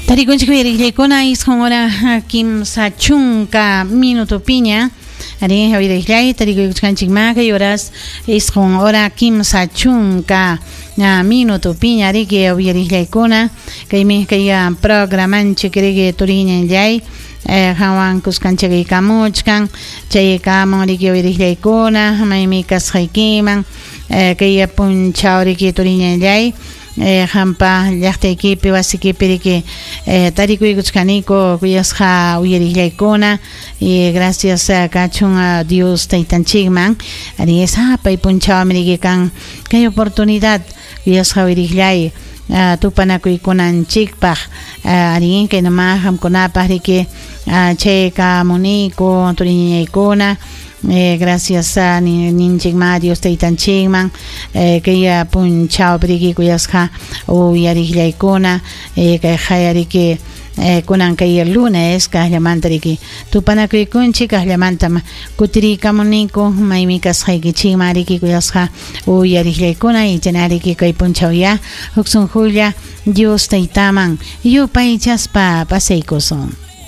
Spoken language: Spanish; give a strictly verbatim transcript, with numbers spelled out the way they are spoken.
Tarikunchikuna isqun hora kimsa chunka minuto piña. Ari habirilay tarikuchkanchikmaka horas isqun hora kimsa chunka minuto piña ari que habirilay kaymi kaya programanchik rigi turiñanllay hawan kuskanchik kamuchkan chay kamun rigi habirillaykuna maymi kasqaykiman kaya punchaw rigi turiñanllay hampa llaqtaykipi wasikipi riki tarikuykuchkaniko kuyasqa uyarillaykuna y gracias a kachun a Dios taytanchikman ari sapay punchawmi riki kan kay oportunidad kuyasqa uyrillay tupanakuykunanchikpaq ari kaynama hamkunapaq riki chay kamuniko turiñaykuna Eh, gracias a ninchikma Dios taytanchikman eh, kaya punchaw priki kuyasqa uyarillaykuna eh, kay hayariki eh, kunan kay lunes kahlamanta riki tupanakuykunchik kahlamanta kutirikamuniko maymi kasqaykichikma riki kuyasqa uyarillaykuna y chanariki kay punchawya huksun julia Dios taytaman yupay chaspa pasaykusun.